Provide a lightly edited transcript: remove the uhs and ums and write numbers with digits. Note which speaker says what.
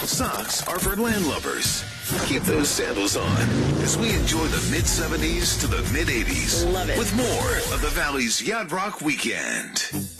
Speaker 1: Socks are for landlubbers. Keep those sandals on as we enjoy the mid-70s to the mid-80s.
Speaker 2: Love it.
Speaker 1: With more of the Valley's Yacht Rock Weekend.